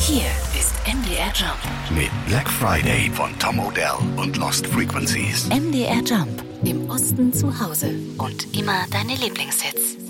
Hier ist MDR Jump. Mit Black Friday von Tom Odell und Lost Frequencies. MDR Jump. Im Osten zu Hause. Und immer deine Lieblingshits.